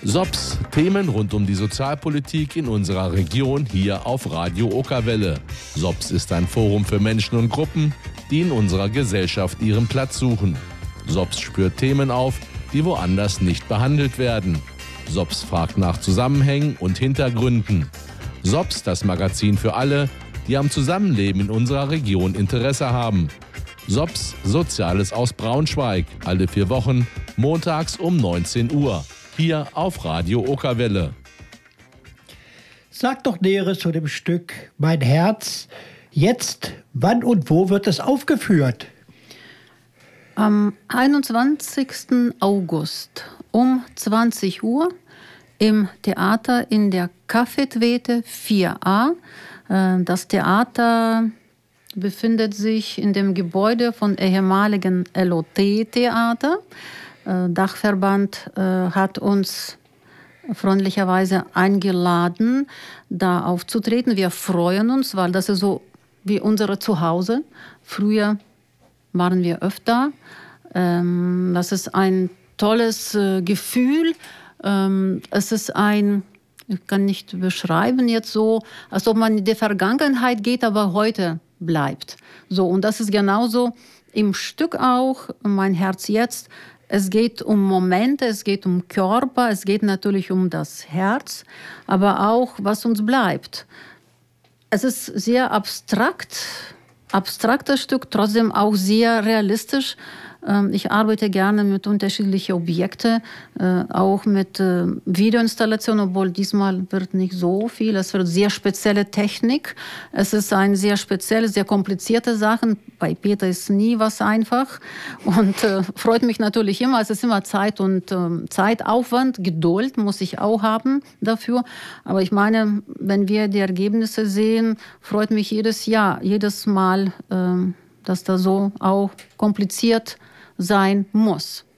SOPS, Themen rund um die Sozialpolitik in unserer Region hier auf Radio Okerwelle. SOPS ist ein Forum für Menschen und Gruppen, die in unserer Gesellschaft ihren Platz suchen. SOPS spürt Themen auf, die woanders nicht behandelt werden. SOPS fragt nach Zusammenhängen und Hintergründen. SOPS, das Magazin für alle, die am Zusammenleben in unserer Region Interesse haben. SOPS, Soziales aus Braunschweig, alle 4 Wochen, montags um 19 Uhr. Hier auf Radio Okerwelle. Sag doch Näheres zu dem Stück Mein Herz. Jetzt, wann und wo wird es aufgeführt? Am 21. August um 20 Uhr im Theater in der Kaffeetwete 4a. Das Theater befindet sich in dem Gebäude von ehemaligen LOT-Theater. Dachverband hat uns freundlicherweise eingeladen, da aufzutreten. Wir freuen uns, weil das ist so wie unsere Zuhause. Früher waren wir öfter. Das ist ein tolles Gefühl. Es ist ich kann nicht beschreiben jetzt so, als ob man in die Vergangenheit geht, aber heute bleibt. So, und das ist genauso im Stück auch, Mein Herz jetzt. Es geht um Momente, es geht um Körper, es geht natürlich um das Herz, aber auch, was uns bleibt. Es ist sehr abstraktes Stück, trotzdem auch sehr realistisch. Ich arbeite gerne mit unterschiedlichen Objekten, auch mit Videoinstallationen, obwohl diesmal wird nicht so viel. Es wird sehr spezielle Technik. Es ist eine sehr spezielle, sehr komplizierte Sache. Bei Peter ist nie was einfach und freut mich natürlich immer. Es ist immer Zeit und Zeitaufwand, Geduld muss ich auch haben dafür. Aber ich meine, wenn wir die Ergebnisse sehen, freut mich jedes Mal, dass das so auch kompliziert sein muss.